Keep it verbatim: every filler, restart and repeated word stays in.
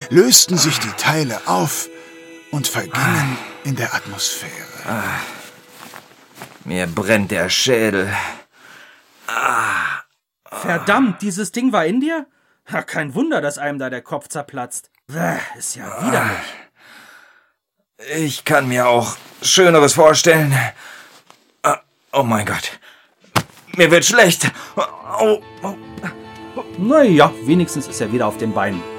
lösten sich die Teile auf und vergingen in der Atmosphäre. Ah. Mir brennt der Schädel. Ah. Verdammt, dieses Ding war in dir? Ja, kein Wunder, dass einem da der Kopf zerplatzt. Ist ja widerlich. Ich kann mir auch Schöneres vorstellen. Oh mein Gott. Mir wird schlecht. Oh, oh. Naja, wenigstens ist er wieder auf den Beinen.